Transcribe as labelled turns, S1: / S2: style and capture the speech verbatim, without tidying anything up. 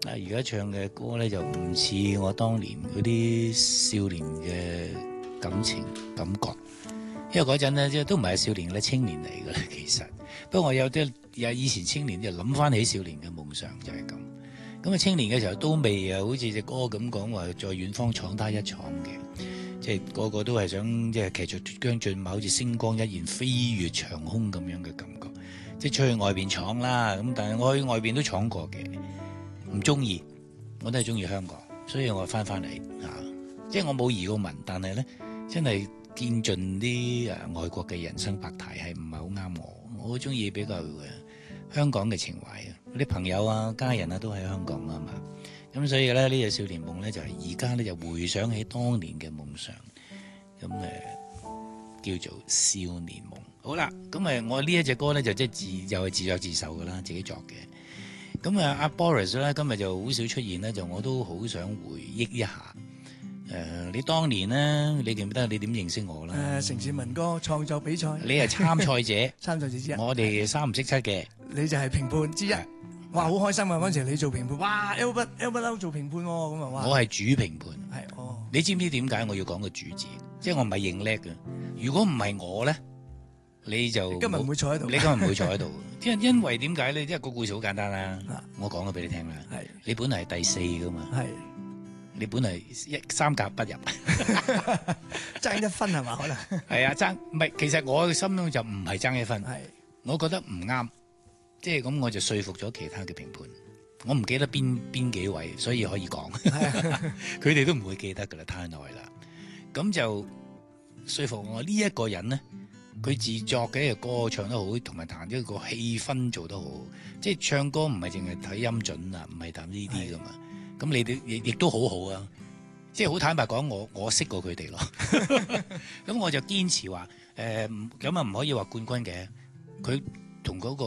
S1: 啊，而家唱嘅歌咧就唔似我當年嗰啲少年嘅感情感覺，因為嗰陣咧即係都唔係少年咧，青年嚟嘅啦。其實，不過我有啲有以前青年就諗翻起少年嘅夢想就係咁。咁啊，青年嘅時候都未啊，好似隻歌咁講話，在遠方闖他一闖嘅，即係個個都係想即係騎著脫韁駿馬，好似星光一現飛越長空咁樣嘅感覺，即係出去外邊闖啦。咁但係我去外邊都闖過嘅。唔中意，我都係中意香港，所以我翻翻嚟嚇，即係我冇移過民，但係咧真係見盡啲誒外國嘅人生百態係唔係好啱我，我好中意比較誒香港嘅情懷啊，啲朋友啊、家人啊都喺香港啊嘛，咁所以咧呢隻少年夢咧就係而家咧就回想起當年嘅夢想，咁誒叫做少年夢。好啦，咁誒我呢一隻歌咧就即係自又係自作自受噶啦，自己作嘅。咁啊，阿 Boris 咧今日就好少出現咧，就我都好想回憶一下。誒、呃，你當年咧，你記唔記得你點認識我啦？誒、
S2: 呃，城市民歌創作比賽，
S1: 你係參賽者，
S2: 參賽者之一。
S1: 我哋三唔識七嘅，
S2: 你就係評判之一。哇，好開心啊！嗰陣時你做評判，哇 Albert Albert 做評判喎，咁啊哇！
S1: 我係主評判。
S2: 係哦。你
S1: 知唔知點解我要講個主字？即係我唔係認叻嘅。如果唔係我咧？你就
S2: 今日唔會坐喺度，
S1: 你今日唔會坐喺度。因因為點解咧？因為個故事好簡單啦。啊、我講咗俾你聽啦。
S2: 係
S1: 你本嚟係第四噶嘛？
S2: 係
S1: 你本嚟一三甲不入，
S2: 爭一分係嘛？可能
S1: 係啊，爭唔係。其實我嘅心中就唔係爭一分。
S2: 係
S1: 我覺得唔啱，即係咁我就說服咗其他嘅評判。我唔記得邊邊幾位，所以可以講。佢哋都唔會記得噶啦，太耐啦。咁就說服我呢一個人咧。佢自作嘅歌唱得好，同埋彈一個氣氛做得好，即係唱歌唔係淨係睇音準啊，唔係彈呢啲噶嘛。咁你哋亦亦都好好啊，即係好坦白講，我我識過佢哋咯。咁我就堅持話，誒咁啊唔可以話冠軍嘅，佢同嗰個。